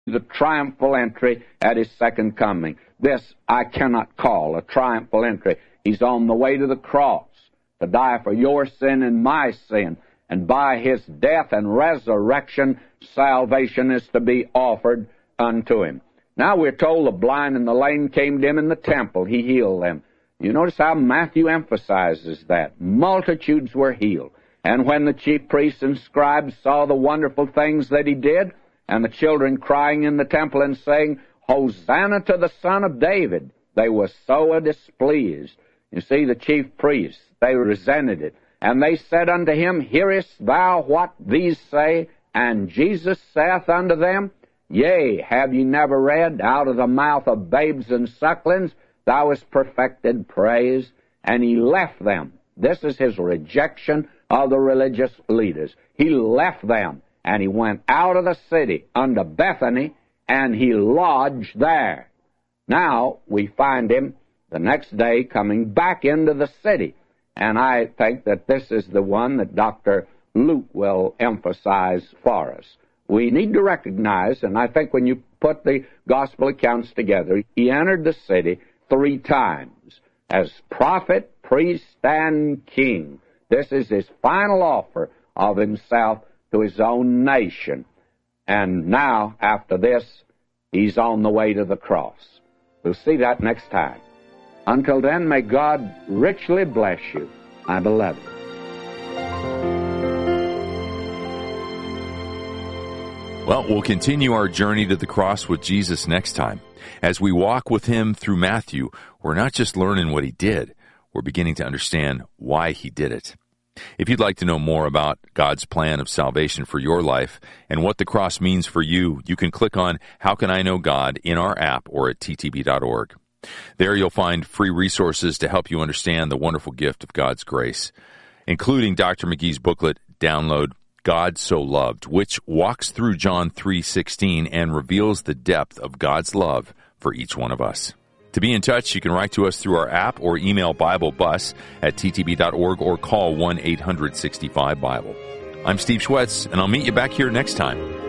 the triumphal entry at his second coming. This I cannot call a triumphal entry. He's on the way to the cross to die for your sin and my sin. And by his death and resurrection, salvation is to be offered unto him. Now we're told the blind and the lame came to him in the temple. He healed them. You notice how Matthew emphasizes that. Multitudes were healed. And when the chief priests and scribes saw the wonderful things that he did, and the children crying in the temple and saying, Hosanna to the Son of David, they were so displeased. You see, the chief priests, they resented it. And they said unto him, Hearest thou what these say? And Jesus saith unto them, Yea, have ye never read, Out of the mouth of babes and sucklings thou hast perfected praise? And he left them. This is his rejection of the religious leaders. He left them, and he went out of the city unto Bethany, and he lodged there. Now we find him the next day coming back into the city. And I think that this is the one that Dr. Luke will emphasize for us. We need to recognize, and I think when you put the gospel accounts together, he entered the city 3 times as prophet, priest, and king. This is his final offer of himself to his own nation. And now, after this, he's on the way to the cross. We'll see that next time. Until then, may God richly bless you, my beloved. Well, we'll continue our journey to the cross with Jesus next time. As we walk with him through Matthew, we're not just learning what he did, we're beginning to understand why he did it. If you'd like to know more about God's plan of salvation for your life and what the cross means for you, you can click on How Can I Know God in our app or at ttb.org. There you'll find free resources to help you understand the wonderful gift of God's grace, including Dr. McGee's booklet, Download God So Loved, which walks through John 3:16 and reveals the depth of God's love for each one of us. To be in touch, you can write to us through our app or email BibleBus at ttb.org or call 1-800-65-BIBLE. I'm Steve Schwetz, and I'll meet you back here next time.